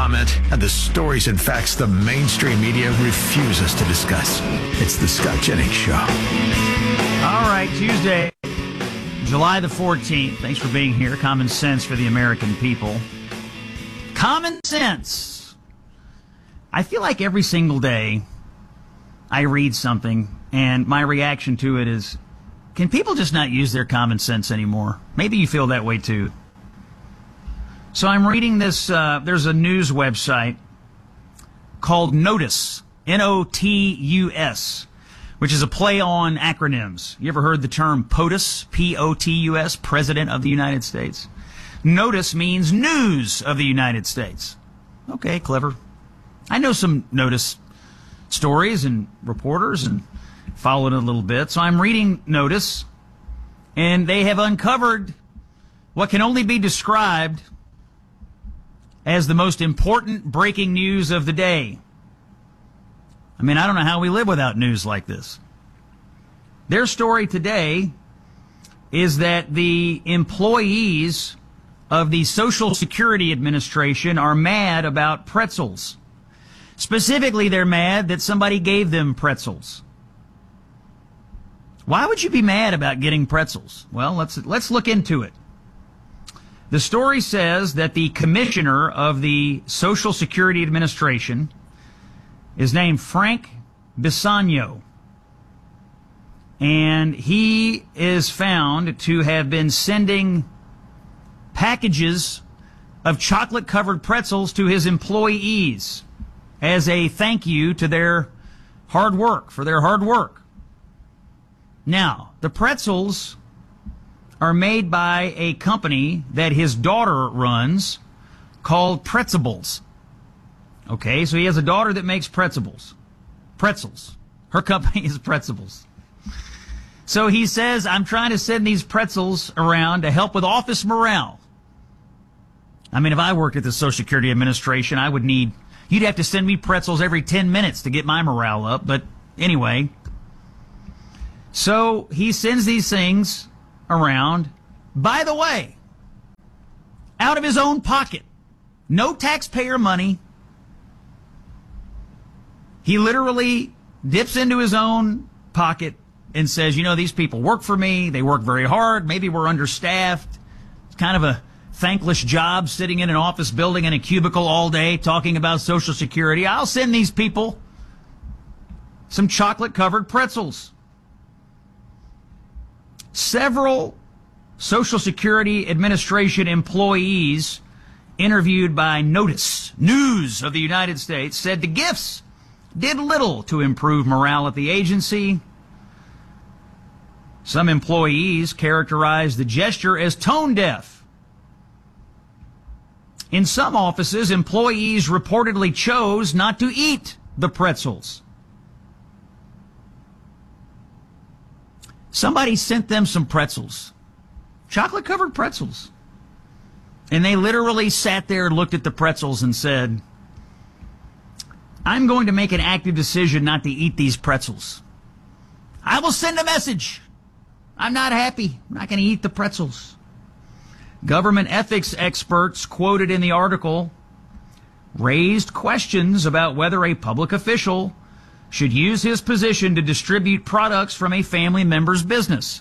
comment, and the stories and facts the mainstream media refuses to discuss. It's the Scott Jennings Show. All right, Tuesday, July the 14th. Thanks for being here. Common sense for the American people. Common sense. I feel like every single day I read something and my reaction to it is, can people just not use their common sense anymore? Maybe you feel that way too. So I'm reading this, there's a news website called Notice, Notus, which is a play on acronyms. You ever heard the term POTUS, P-O-T-U-S, President of the United States? Notice means News of the United States. Okay, clever. I know some Notice stories and reporters and followed it a little bit. So I'm reading Notice, and they have uncovered what can only be described as the most important breaking news of the day. I mean, I don't know how we live without news like this. Their story today is that the employees of the Social Security Administration are mad about pretzels. Specifically, they're mad that somebody gave them pretzels. Why would you be mad about getting pretzels? Well, let's look into it. The story says that the commissioner of the Social Security Administration is named Frank Bisagno, and he is found to have been sending packages of chocolate-covered pretzels to his employees as a thank you to their hard work, for their hard work. Now, the pretzels are made by a company that his daughter runs called Pretzables. Okay, so he has a daughter that makes pretzels. Her company is Pretzables. So he says, I'm trying to send these pretzels around to help with office morale. I mean, if I worked at the Social Security Administration, you'd have to send me pretzels every 10 minutes to get my morale up. But anyway, so he sends these things around, by the way, out of his own pocket. No taxpayer money. He literally dips into his own pocket and says, you know, these people work for me. They work very hard. Maybe we're understaffed. It's kind of a thankless job sitting in an office building in a cubicle all day talking about Social Security. I'll send these people some chocolate-covered pretzels. Several Social Security Administration employees interviewed by Notice, News of the United States, said the gifts did little to improve morale at the agency. Some employees characterized the gesture as tone deaf. In some offices, employees reportedly chose not to eat the pretzels. Somebody sent them some pretzels, chocolate-covered pretzels. And they literally sat there and looked at the pretzels and said, I'm going to make an active decision not to eat these pretzels. I will send a message. I'm not happy. I'm not going to eat the pretzels. Government ethics experts quoted in the article raised questions about whether a public official should use his position to distribute products from a family member's business.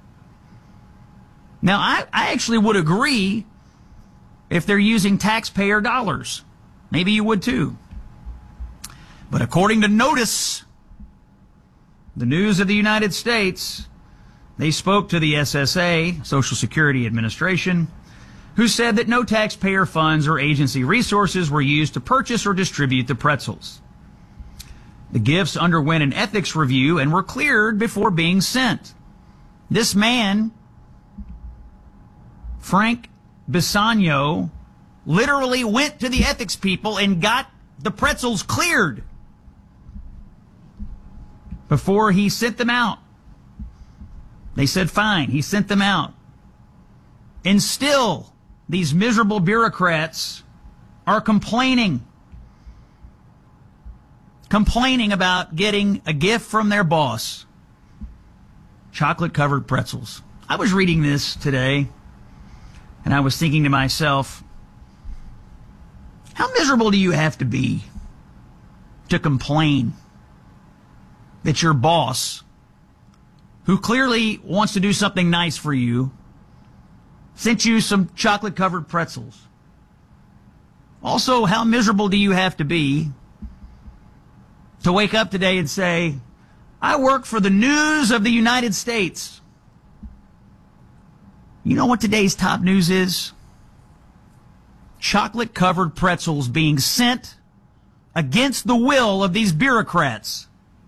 Now, I actually would agree if they're using taxpayer dollars. Maybe you would too. But according to Notice, the News of the United States, they spoke to the SSA, Social Security Administration, who said that no taxpayer funds or agency resources were used to purchase or distribute the pretzels. The gifts underwent an ethics review and were cleared before being sent. This man, Frank Bisagno, literally went to the ethics people and got the pretzels cleared before he sent them out. They said fine. He sent them out. And still, these miserable bureaucrats are complaining about getting a gift from their boss. Chocolate-covered pretzels. I was reading this today, and I was thinking to myself, How miserable do you have to be to complain that your boss, who clearly wants to do something nice for you, sent you some chocolate-covered pretzels? Also, how miserable do you have to be to wake up today and say, I work for the news of the United States? You know what today's top news is? Chocolate-covered pretzels being sent against the will of these bureaucrats.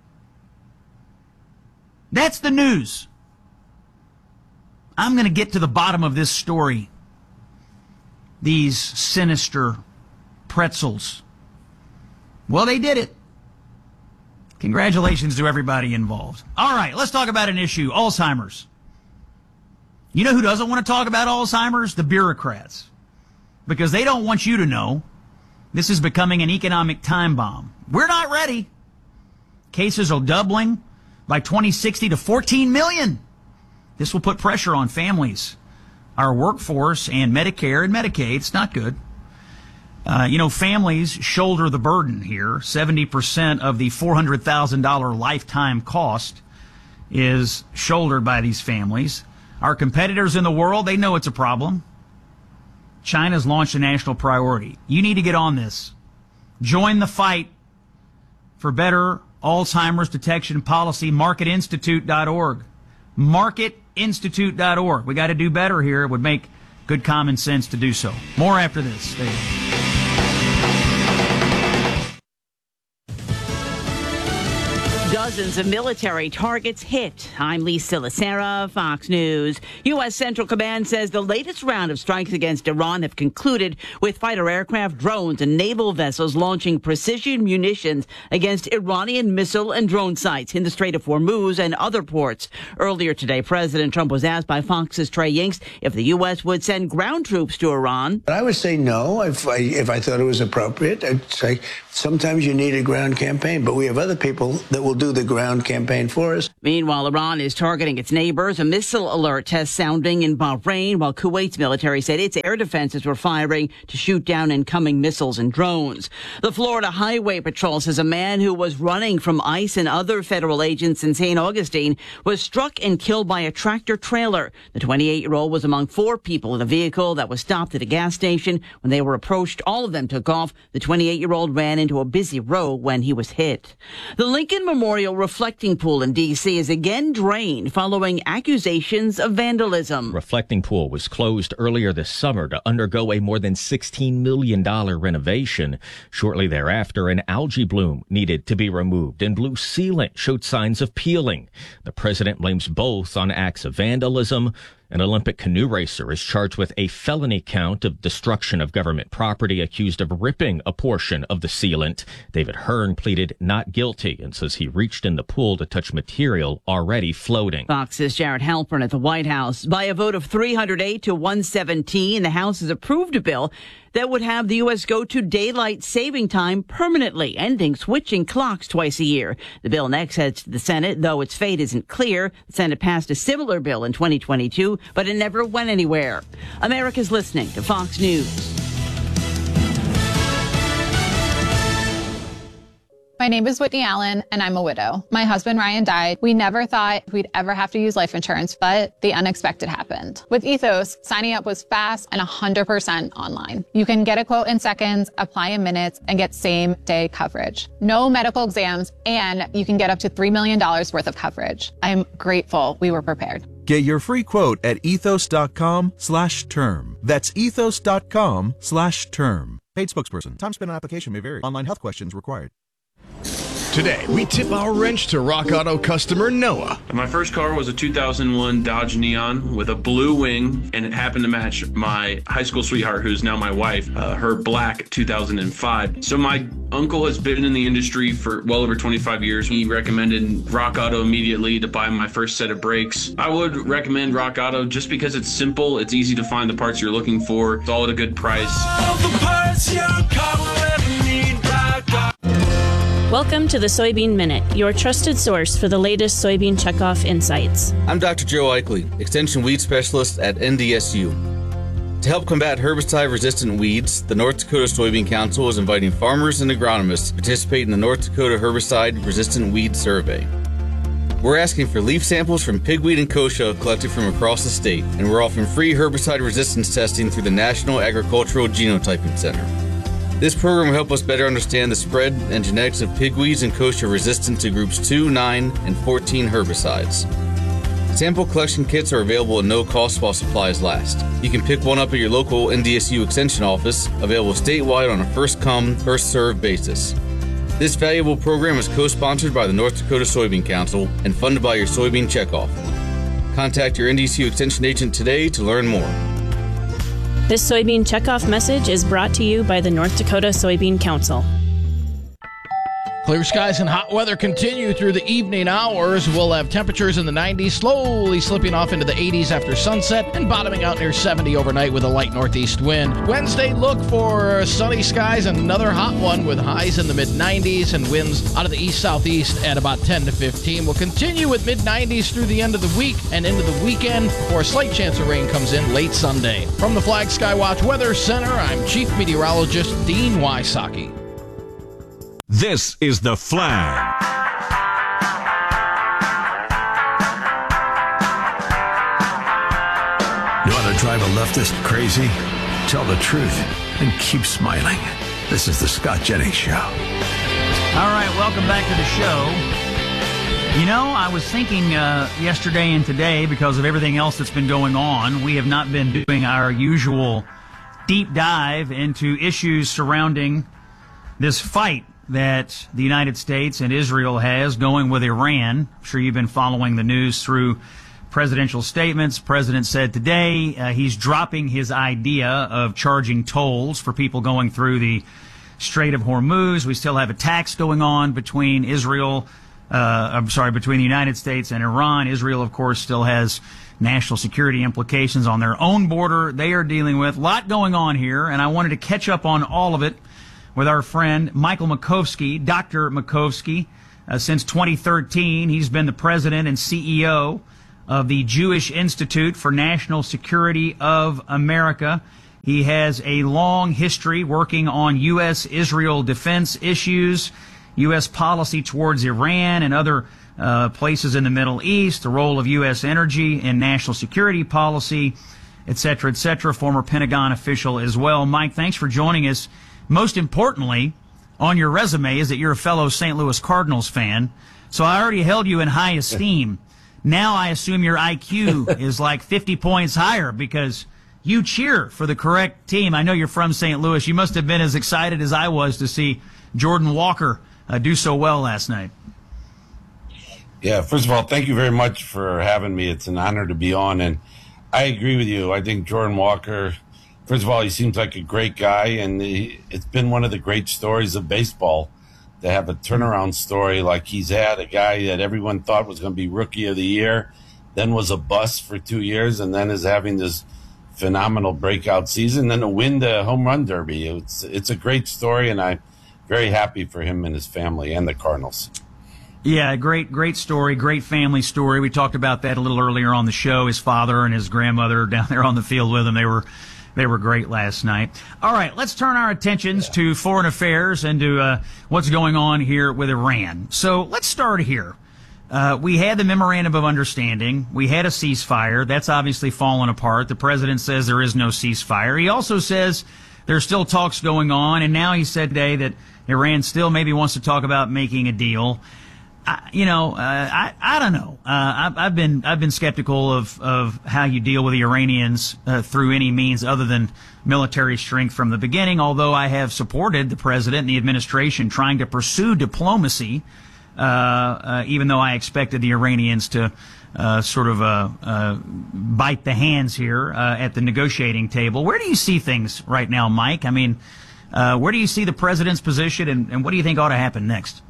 That's the news. I'm going to get to the bottom of this story. These sinister pretzels. Well, they did it. Congratulations to everybody involved. All right, let's talk about an issue, Alzheimer's. You know who doesn't want to talk about Alzheimer's? The bureaucrats. Because they don't want you to know this is becoming an economic time bomb. We're not ready. Cases are doubling by 2060 to 14 million. This will put pressure on families, our workforce, and Medicare and Medicaid. It's not good. Families shoulder the burden here. 70% of the $400,000 lifetime cost is shouldered by these families. Our competitors in the world, they know it's a problem. China's launched a national priority. You need to get on this. Join the fight for better Alzheimer's detection policy. MarketInstitute.org. MarketInstitute.org. We got to do better here. It would make good common sense to do so. More after this. Stay tuned. Dozens of military targets hit. I'm Lisa Lacera, Fox News. U.S. Central Command says the latest round of strikes against Iran have concluded with fighter aircraft, drones, and naval vessels launching precision munitions against Iranian missile and drone sites in the Strait of Hormuz and other ports. Earlier today, President Trump was asked by Fox's Trey Yingst if the U.S. would send ground troops to Iran. I would say no if I thought it was appropriate. I'd say sometimes you need a ground campaign, but we have other people that will do the ground campaign for us. Meanwhile, Iran is targeting its neighbors. A missile alert test sounding in Bahrain, while Kuwait's military said its air defenses were firing to shoot down incoming missiles and drones. The Florida Highway Patrol says a man who was running from ICE and other federal agents in St. Augustine was struck and killed by a tractor trailer. The 28-year-old was among 4 people in a vehicle that was stopped at a gas station. When they were approached, all of them took off. The 28-year-old ran into a busy road when he was hit. The Lincoln Memorial Reflecting Pool in D.C. is again drained following accusations of vandalism. Reflecting Pool was closed earlier this summer to undergo a more than $16 million renovation. Shortly thereafter, an algae bloom needed to be removed, and blue sealant showed signs of peeling. The president blames both on acts of vandalism. An Olympic canoe racer is charged with a felony count of destruction of government property, accused of ripping a portion of the sealant. David Hearn pleaded not guilty and says he reached in the pool to touch material already floating. Fox's Jared Halpern at the White House. By a vote of 308 to 117, the House has approved a bill that would have the U.S. go to daylight saving time permanently, ending switching clocks twice a year. The bill next heads to the Senate, though its fate isn't clear. The Senate passed a similar bill in 2022, but it never went anywhere. America's listening to Fox News. My name is Whitney Allen, and I'm a widow. My husband, Ryan, died. We never thought we'd ever have to use life insurance, but the unexpected happened. With Ethos, signing up was fast and 100% online. You can get a quote in seconds, apply in minutes, and get same-day coverage. No medical exams, and you can get up to $3 million worth of coverage. I'm grateful we were prepared. Get your free quote at ethos.com/term. That's ethos.com/term. Paid spokesperson. Time spent on application may vary. Online health questions required. Today, we tip our wrench to Rock Auto customer Noah. My first car was a 2001 Dodge Neon with a blue wing, and it happened to match my high school sweetheart, who's now my wife, her black 2005. So my uncle has been in the industry for well over 25 years. He recommended Rock Auto immediately to buy my first set of brakes. I would recommend Rock Auto just because it's simple, it's easy to find the parts you're looking for, it's all at a good price. All the parts your car will ever need, Rock Auto. Welcome to the Soybean Minute, your trusted source for the latest soybean checkoff insights. I'm Dr. Joe Eichley, Extension Weed Specialist at NDSU. To help combat herbicide-resistant weeds, the North Dakota Soybean Council is inviting farmers and agronomists to participate in the North Dakota Herbicide-Resistant Weed Survey. We're asking for leaf samples from pigweed and kochia collected from across the state, and we're offering free herbicide resistance testing through the National Agricultural Genotyping Center. This program will help us better understand the spread and genetics of pigweeds and kochia resistant to groups 2, 9, and 14 herbicides. Sample collection kits are available at no cost while supplies last. You can pick one up at your local NDSU Extension office, available statewide on a first-come, first-served basis. This valuable program is co-sponsored by the North Dakota Soybean Council and funded by your soybean checkoff. Contact your NDSU Extension agent today to learn more. This soybean checkoff message is brought to you by the North Dakota Soybean Council. Clear skies and hot weather continue through the evening hours. We'll have temperatures in the 90s, slowly slipping off into the 80s after sunset and bottoming out near 70 overnight with a light northeast wind. Wednesday, look for sunny skies and another hot one with highs in the mid-90s and winds out of the east-southeast at about 10 to 15. We'll continue with mid-90s through the end of the week and into the weekend before a slight chance of rain comes in late Sunday. From the Flag Skywatch Weather Center, I'm Chief Meteorologist Dean Wysocki. This is The Flag. You want to drive a leftist crazy? Tell the truth and keep smiling. This is the Scott Jennings Show. All right, welcome back to the show. You know, I was thinking yesterday and today, because of everything else that's been going on, we have not been doing our usual deep dive into issues surrounding this fight that the United States and Israel has going with Iran. I'm sure you've been following the news through presidential statements. The president said today he's dropping his idea of charging tolls for people going through the Strait of Hormuz. We still have attacks going on between between the United States and Iran. Israel, of course, still has national security implications on their own border they are dealing with. A lot going on here, and I wanted to catch up on all of it with our friend Michael Makovsky, Dr. Makovsky. Since 2013, he's been the president and CEO of the Jewish Institute for National Security of America. He has a long history working on U.S.-Israel defense issues, U.S. policy towards Iran and other places in the Middle East, the role of U.S. energy in national security policy, et cetera, et cetera. Former Pentagon official as well. Mike, thanks for joining us. Most importantly, on your resume is that you're a fellow St. Louis Cardinals fan, so I already held you in high esteem. Now I assume your IQ is like 50 points higher because you cheer for the correct team. I know you're from St. Louis. You must have been as excited as I was to see Jordan Walker do so well last night. Yeah, first of all, thank you very much for having me. It's an honor to be on, and I agree with you. I think Jordan Walker, first of all, he seems like a great guy, and it's been one of the great stories of baseball to have a turnaround story like he's had, a guy that everyone thought was going to be Rookie of the Year, then was a bust for 2 years, and then is having this phenomenal breakout season, then to win the home run derby. It's a great story, and I'm very happy for him and his family and the Cardinals. Yeah, great story, great family story. We talked about that a little earlier on the show. His father and his grandmother down there on the field with him. They were great last night. All right, let's turn our attentions to foreign affairs and to what's going on here with Iran. So let's start here. We had the memorandum of understanding. We had a ceasefire. That's obviously fallen apart. The president says there is no ceasefire. He also says there's still talks going on, and now he said today that Iran still maybe wants to talk about making a deal. I don't know. I've been skeptical of how you deal with the Iranians through any means other than military strength from the beginning, although I have supported the president and the administration trying to pursue diplomacy, even though I expected the Iranians to bite the hands here at the negotiating table. Where do you see things right now, Mike? I mean, where do you see the president's position, and what do you think ought to happen next?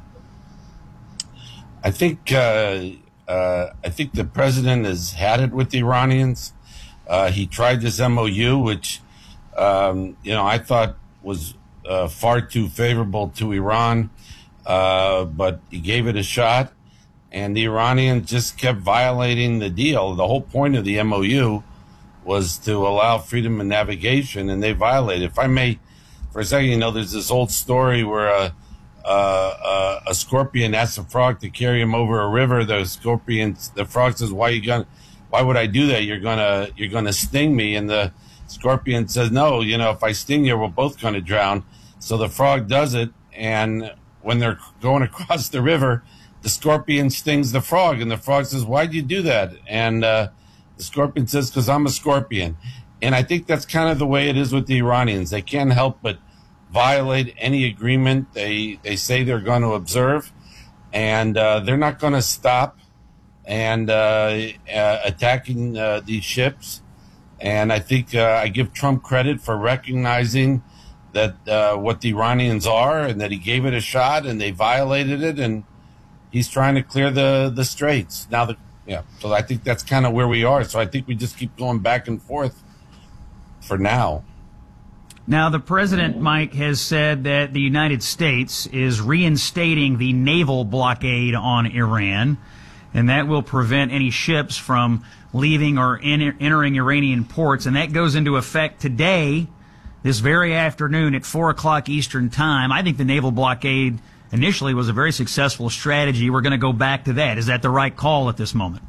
I think the president has had it with the Iranians. He tried this MOU, which I thought was far too favorable to Iran, but he gave it a shot, and the Iranians just kept violating the deal. The whole point of the MOU was to allow freedom of navigation, and they violated. If I may, for a second, there's this old story where a scorpion asks a frog to carry him over a river. The frog says, why would I do that? You're gonna sting me. And the scorpion says, no, if I sting you, we're both gonna drown. So the frog does it, and when they're going across the river, the scorpion stings the frog, and the frog says, why'd you do that? And the scorpion says, because I'm a scorpion. And I think that's kind of the way it is with the Iranians. They can't help but violate any agreement they say they're going to observe, and they're not going to stop and attacking these ships. And I think I give Trump credit for recognizing that what the Iranians are, and that he gave it a shot, and they violated it, and he's trying to clear the straits. So I think that's kind of where we are. So I think we just keep going back and forth for now. Now, the president, Mike, has said that the United States is reinstating the naval blockade on Iran, and that will prevent any ships from leaving or entering Iranian ports. And that goes into effect today, this very afternoon at 4 o'clock Eastern Time. I think the naval blockade initially was a very successful strategy. We're going to go back to that. Is that the right call at this moment?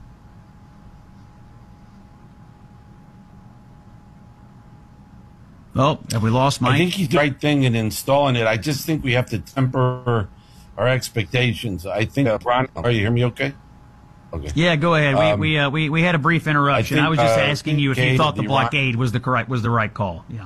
Oh, have we lost Mike? I think he's the right thing in installing it. I just think we have to temper our expectations. I think, Ron, are you hearing me okay? Okay. Yeah, go ahead. We had a brief interruption. I was just asking you if you thought the blockade was the right call. Yeah.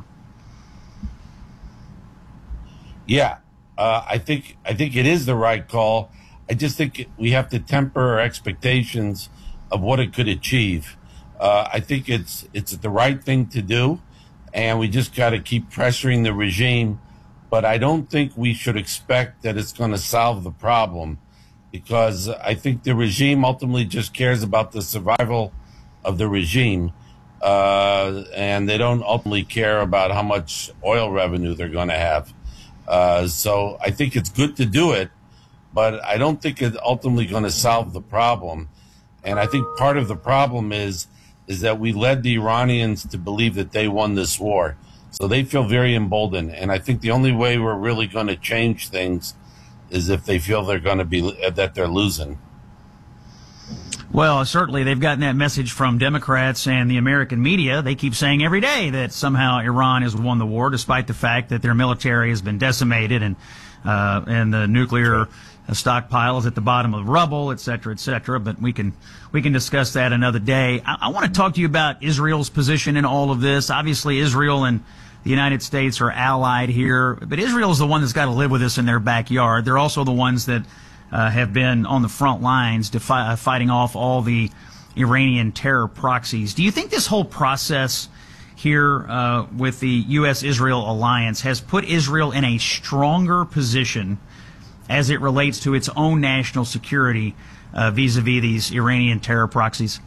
Yeah, I think it is the right call. I just think we have to temper our expectations of what it could achieve. I think it's the right thing to do, and we just got to keep pressuring the regime. But I don't think we should expect that it's going to solve the problem, because I think the regime ultimately just cares about the survival of the regime, and they don't ultimately care about how much oil revenue they're going to have. So I think it's good to do it, but I don't think it's ultimately going to solve the problem. And I think part of the problem is that we led the Iranians to believe that they won this war. So they feel very emboldened. And I think the only way we're really going to change things is if they feel that they're losing. Well, certainly they've gotten that message from Democrats and the American media. They keep saying every day that somehow Iran has won the war, despite the fact that their military has been decimated and the nuclear stockpile is at the bottom of rubble, et cetera, et cetera. But we can discuss that another day. I want to talk to you about Israel's position in all of this. Obviously, Israel and the United States are allied here, but Israel is the one that's got to live with this in their backyard. They're also the ones that have been on the front lines fighting off all the Iranian terror proxies. Do you think this whole process here with the U.S.-Israel alliance has put Israel in a stronger position as it relates to its own national security vis-a-vis these Iranian terror proxies?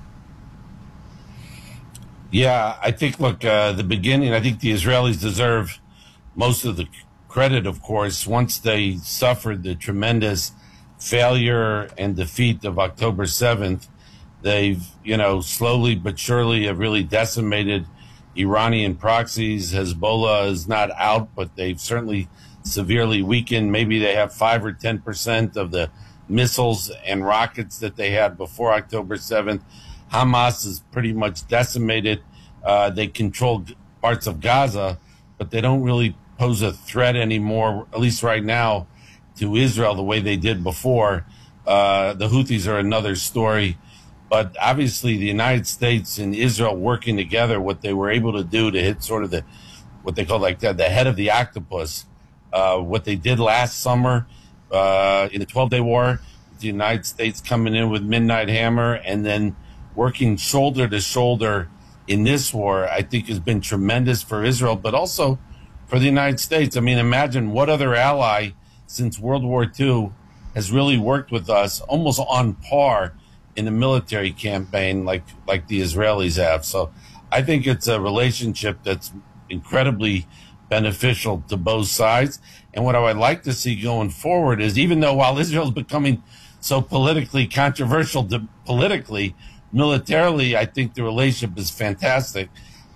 Yeah, I think, look, the beginning, I think the Israelis deserve most of the credit, of course, once they suffered the tremendous failure and defeat of October 7th. They've, slowly but surely have really decimated Iranian proxies. Hezbollah is not out, but they've certainly severely weakened. Maybe they have 5 or 10% of the missiles and rockets that they had before October 7th. Hamas is pretty much decimated. They control parts of Gaza, but they don't really pose a threat anymore, at least right now, to Israel the way they did before. The Houthis are another story. But obviously the United States and Israel working together, what they were able to do to hit sort of what they call the head of the octopus, what they did last summer in the 12-day war, the United States coming in with Midnight Hammer and then working shoulder to shoulder in this war, I think has been tremendous for Israel, but also for the United States. I mean, imagine what other ally since World War II has really worked with us almost on par in a military campaign like the Israelis have. So I think it's a relationship that's incredibly beneficial to both sides. And what I would like to see going forward is, even though while Israel's becoming so politically controversial politically, militarily, I think the relationship is fantastic.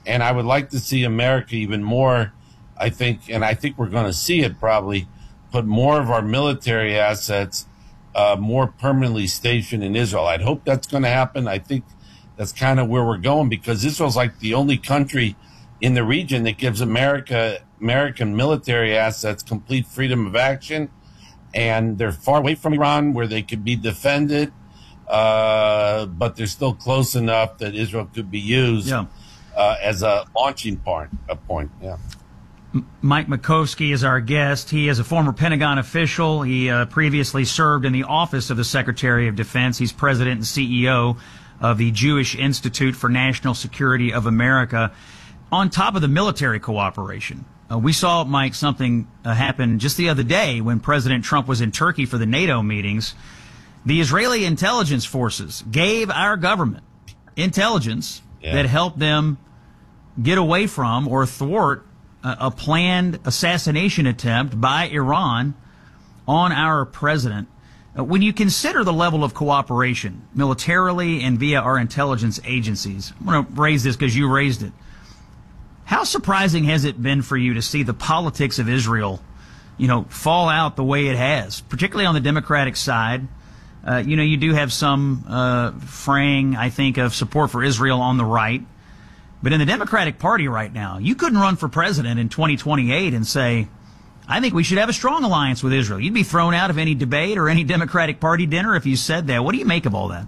And I would like to see America even more, I think we're going to see it probably, put more of our military assets more permanently stationed in Israel. I'd hope that's going to happen. I think that's kind of where we're going, because Israel's like the only country in the region that gives American military assets complete freedom of action. And they're far away from Iran where they could be defended, but they're still close enough that Israel could be used as a launching point. Yeah. Mike Makovsky is our guest. He is a former Pentagon official. He previously served in the office of the Secretary of Defense. He's president and CEO of the Jewish Institute for National Security of America. On top of the military cooperation, we saw, Mike, something happen just the other day when President Trump was in Turkey for the NATO meetings. The Israeli intelligence forces gave our government intelligence that helped them get away from or thwart a planned assassination attempt by Iran on our president. When you consider the level of cooperation militarily and via our intelligence agencies, I'm going to raise this because you raised it. How surprising has it been for you to see the politics of Israel, fall out the way it has, particularly on the Democratic side? You do have some fraying, I think, of support for Israel on the right. But in the Democratic Party right now, you couldn't run for president in 2028 and say, I think we should have a strong alliance with Israel. You'd be thrown out of any debate or any Democratic Party dinner if you said that. What do you make of all that?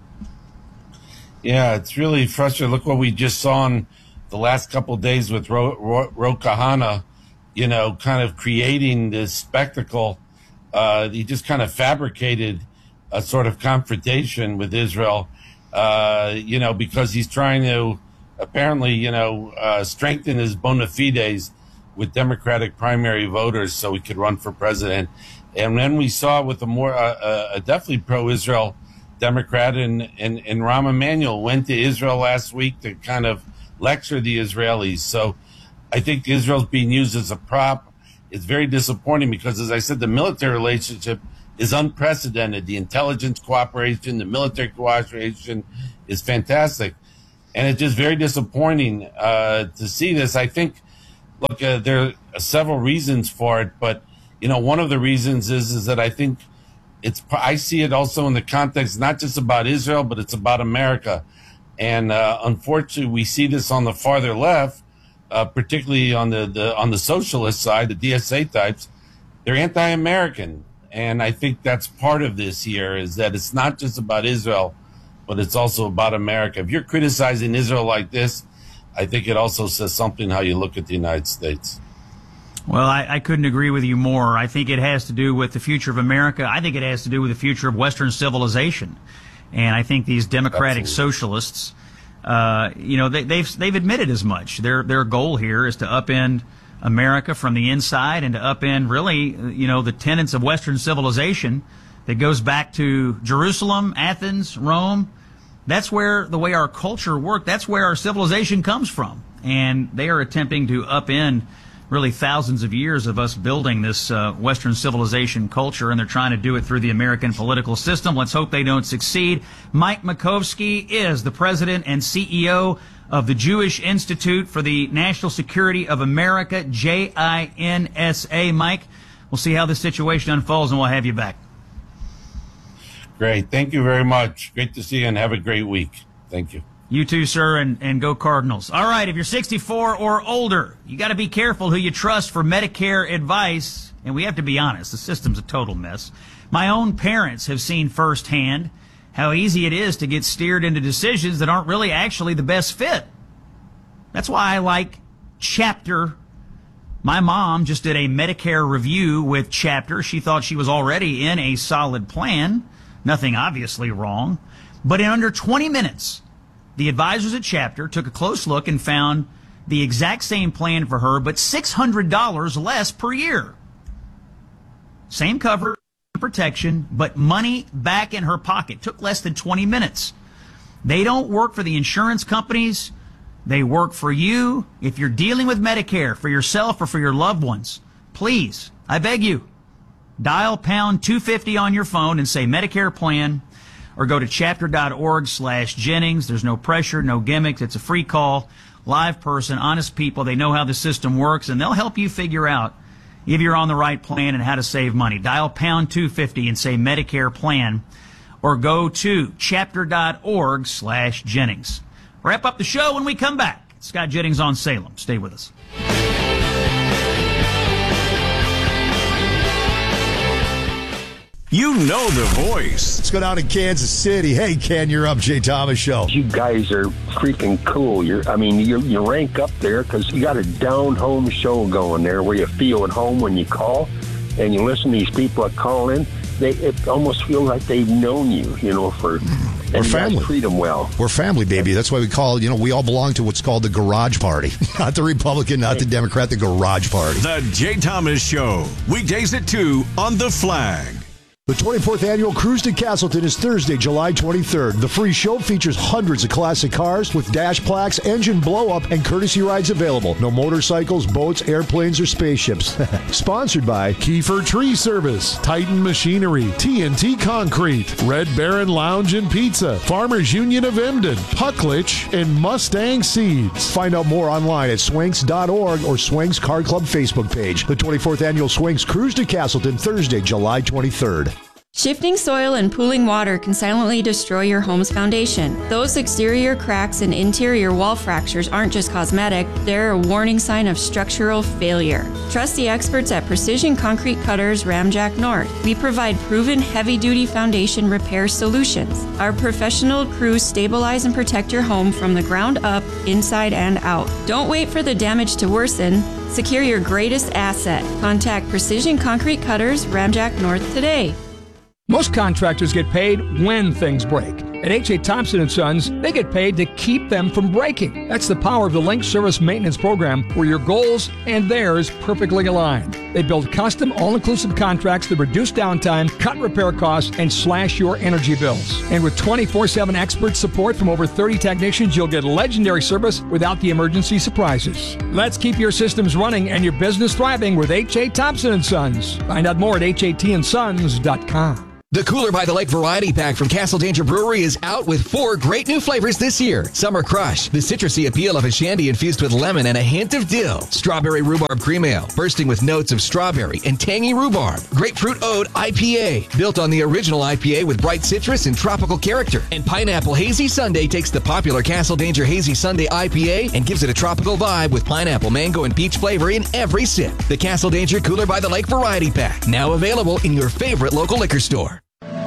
Yeah, it's really frustrating. Look what we just saw in the last couple of days with Ro Kahana, kind of creating this spectacle. He just kind of fabricated a sort of confrontation with Israel, because he's trying to apparently, strengthen his bona fides with Democratic primary voters so he could run for president. And then we saw with a definitely pro-Israel Democrat and Rahm Emanuel went to Israel last week to kind of lecture the Israelis. So I think Israel's being used as a prop. It's very disappointing because, as I said, the military relationship is unprecedented. The intelligence cooperation, the military cooperation is fantastic. And it's just very disappointing to see this. I think, look, there are several reasons for it, but, one of the reasons is that I think I see it also in the context, not just about Israel, but it's about America. And unfortunately, we see this on the farther left, particularly on the socialist side, the DSA types. They're anti-American. And I think that's part of this here, is that it's not just about Israel, but it's also about America. If you're criticizing Israel like this, I think it also says something how you look at the United States. Well, I couldn't agree with you more. I think it has to do with the future of America. I think it has to do with the future of Western civilization. And I think these democratic socialists, they've admitted as much. Their goal here is to upend America from the inside and to upend really, the tenets of Western civilization that goes back to Jerusalem, Athens, Rome. That's where the way our culture worked, that's where our civilization comes from. And they are attempting to upend really thousands of years of us building this Western civilization culture, and they're trying to do it through the American political system. Let's hope they don't succeed. Mike Makovsky is the president and CEO of the Jewish Institute for the National Security of America, JINSA. Mike, we'll see how this situation unfolds, and we'll have you back. Great. Thank you very much. Great to see you, and have a great week. Thank you. You too, sir, and go Cardinals. All right, if you're 64 or older, you got to be careful who you trust for Medicare advice. And we have to be honest, the system's a total mess. My own parents have seen firsthand how easy it is to get steered into decisions that aren't really actually the best fit. That's why I like Chapter. My mom just did a Medicare review with Chapter. She thought she was already in a solid plan. Nothing obviously wrong. But in under 20 minutes, the advisors at Chapter took a close look and found the exact same plan for her, but $600 less per year. Same coverage, protection, but money back in her pocket. Took less than 20 minutes. They don't work for the insurance companies. They work for you. If you're dealing with Medicare for yourself or for your loved ones, please, I beg you, dial pound 250 on your phone and say Medicare plan, or go to chapter.org/Jennings. There's no pressure, no gimmicks. It's a free call. live person, honest people. They know how the system works, and they'll help you figure out if you're on the right plan and how to save money. Dial pound 250 and say Medicare plan, or go to chapter.org/Jennings. Wrap up the show when we come back. Scott Jennings on Salem. Stay with us. You know the voice. Let's go down to Kansas City. Hey, Ken, you're up. Jay Thomas Show. You guys are freaking cool. You rank up there because you got a down-home show going there where you feel at home when you call and you listen to these people that call in. It almost feels like they've known you, for... We're family. Treat them well. We're family, baby. That's why we call, we all belong to what's called the Garage Party. Not the Republican, not the Democrat, the Garage Party. The Jay Thomas Show. Weekdays at 2 on The Flag. The 24th Annual Cruise to Castleton is Thursday, July 23rd. The free show features hundreds of classic cars with dash plaques, engine blow-up, and courtesy rides available. No motorcycles, boats, airplanes, or spaceships. Sponsored by Kiefer Tree Service, Titan Machinery, TNT Concrete, Red Baron Lounge and Pizza, Farmers Union of Emden, Pucklich, and Mustang Seeds. Find out more online at swanks.org or Swanks Car Club Facebook page. The 24th Annual Swanks Cruise to Castleton, Thursday, July 23rd. Shifting soil and pooling water can silently destroy your home's foundation. Those exterior cracks and interior wall fractures aren't just cosmetic, they're a warning sign of structural failure. Trust the experts at Precision Concrete Cutters Ramjack North. We provide proven heavy-duty foundation repair solutions. Our professional crews stabilize and protect your home from the ground up, inside and out. Don't wait for the damage to worsen. Secure your greatest asset. Contact Precision Concrete Cutters Ramjack North today. Most contractors get paid when things break. At H.A. Thompson & Sons, they get paid to keep them from breaking. That's the power of the Link Service Maintenance Program, where your goals and theirs perfectly align. They build custom, all-inclusive contracts that reduce downtime, cut repair costs, and slash your energy bills. And with 24/7 expert support from over 30 technicians, you'll get legendary service without the emergency surprises. Let's keep your systems running and your business thriving with H.A. Thompson & Sons. Find out more at hatandsons.com. The Cooler by the Lake Variety Pack from Castle Danger Brewery is out with 4 great new flavors this year. Summer Crush, the citrusy appeal of a shandy infused with lemon and a hint of dill. Strawberry Rhubarb Cream Ale, bursting with notes of strawberry and tangy rhubarb. Grapefruit Ode IPA, built on the original IPA with bright citrus and tropical character. And Pineapple Hazy Sundae takes the popular Castle Danger Hazy Sundae IPA and gives it a tropical vibe with pineapple, mango, and peach flavor in every sip. The Castle Danger Cooler by the Lake Variety Pack, now available in your favorite local liquor store.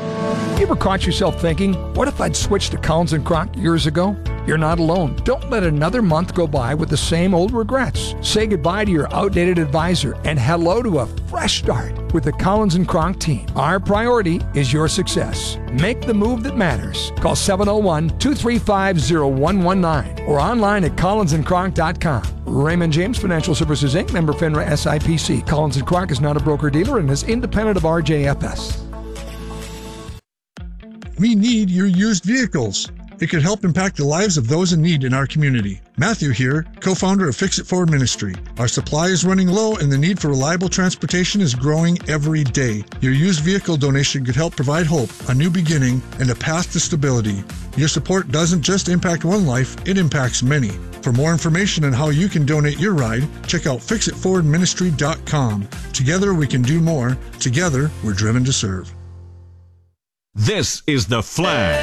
You ever caught yourself thinking, what if I'd switched to Collins & Kronk years ago? You're not alone. Don't let another month go by with the same old regrets. Say goodbye to your outdated advisor and hello to a fresh start with the Collins & Kronk team. Our priority is your success. Make the move that matters. Call 701-235-0119 or online at collinsandkronk.com. Raymond James Financial Services, Inc., member FINRA SIPC. Collins & Kronk is not a broker-dealer and is independent of RJFS. We need your used vehicles. It could help impact the lives of those in need in our community. Matthew here, co-founder of Fix It Forward Ministry. Our supply is running low and the need for reliable transportation is growing every day. Your used vehicle donation could help provide hope, a new beginning, and a path to stability. Your support doesn't just impact one life, it impacts many. For more information on how you can donate your ride, check out fixitforwardministry.com. Together we can do more. Together we're driven to serve. This is The Flag.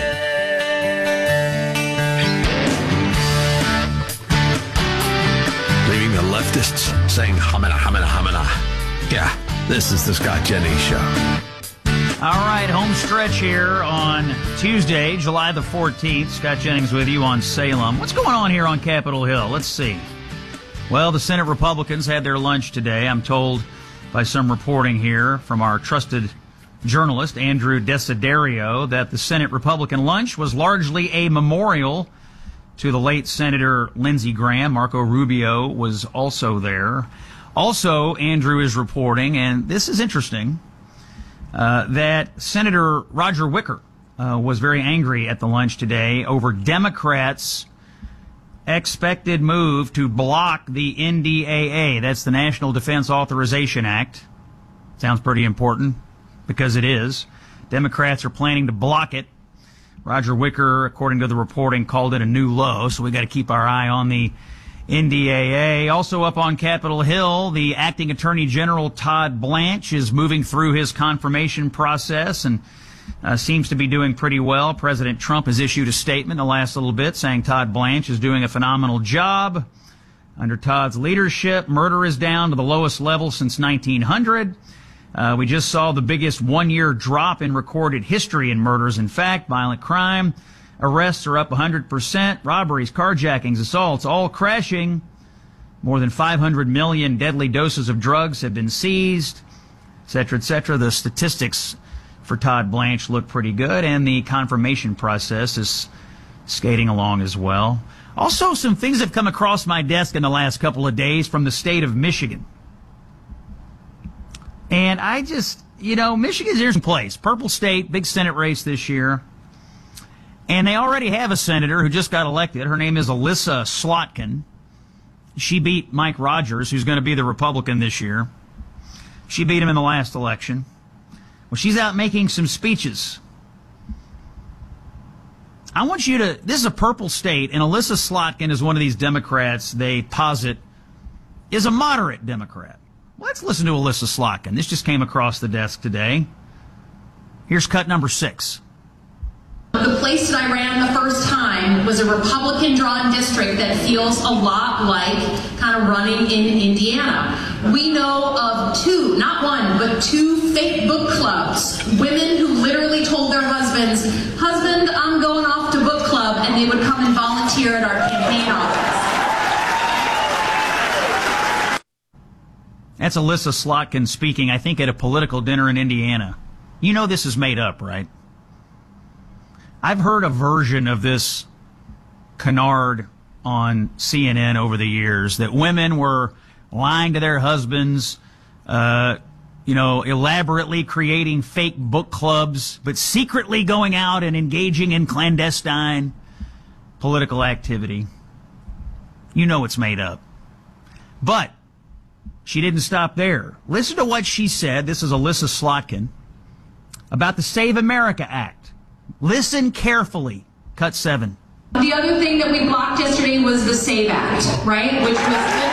Leaving the leftists saying hamina, hamina, hamina. Yeah, this is the Scott Jennings Show. All right, home stretch here on Tuesday, July the 14th. Scott Jennings with you on Salem. What's going on here on Capitol Hill? Let's see. Well, the Senate Republicans had their lunch today. I'm told by some reporting here from our trusted journalist Andrew Desiderio that the Senate Republican lunch was largely a memorial to the late Senator Lindsey Graham. Marco Rubio was also there. Also, Andrew is reporting, and this is interesting, that Senator Roger Wicker was very angry at the lunch today over Democrats' expected move to block the NDAA. That's the National Defense Authorization Act. Sounds pretty important. Because it is. Democrats are planning to block it. Roger Wicker, according to the reporting, called it a new low, so we got to keep our eye on the NDAA. Also up on Capitol Hill, the acting Attorney General Todd Blanche is moving through his confirmation process and seems to be doing pretty well. President Trump has issued a statement the last little bit saying Todd Blanche is doing a phenomenal job. Under Todd's leadership, murder is down to the lowest level since 1900. We just saw the biggest one-year drop in recorded history in murders. In fact, violent crime arrests are up 100%. Robberies, carjackings, assaults, all crashing. More than 500 million deadly doses of drugs have been seized, et cetera, et cetera. The statistics for Todd Blanche look pretty good, and the confirmation process is skating along as well. Also, some things have come across my desk in the last couple of days from the state of Michigan. And I just, Michigan's in place. Purple state, big Senate race this year. And they already have a senator who just got elected. Her name is Alyssa Slotkin. She beat Mike Rogers, who's going to be the Republican this year. She beat him in the last election. Well, she's out making some speeches. I want you to, this is a purple state, and Alyssa Slotkin is one of these Democrats they posit is a moderate Democrat. Let's listen to Alyssa Slotkin. This just came across the desk today. Here's cut number 6. The place that I ran the first time was a Republican-drawn district that feels a lot like kind of running in Indiana. We know of 2, not 1, but 2 fake book clubs. Women who literally told their husbands, "Husband, I'm going off to book club," and they would come and volunteer at our campaign office. That's Alyssa Slotkin speaking, I think, at a political dinner in Indiana. You know this is made up, right? I've heard a version of this canard on CNN over the years that women were lying to their husbands, elaborately creating fake book clubs, but secretly going out and engaging in clandestine political activity. You know it's made up. But she didn't stop there. Listen to what she said. This is Alyssa Slotkin about the Save America Act. Listen carefully. Cut 7. The other thing that we blocked yesterday was the SAVE Act, right? Which was